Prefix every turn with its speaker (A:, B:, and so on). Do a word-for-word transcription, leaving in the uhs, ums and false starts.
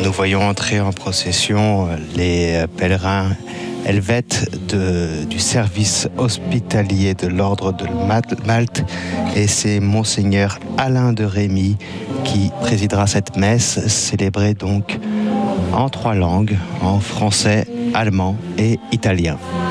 A: nous voyons entrer en procession les pèlerins helvètes de, du service hospitalier de l'ordre de Malte, et c'est Monseigneur Alain de Rémy qui présidera cette messe célébrée donc en trois langues, en français, allemand et italien.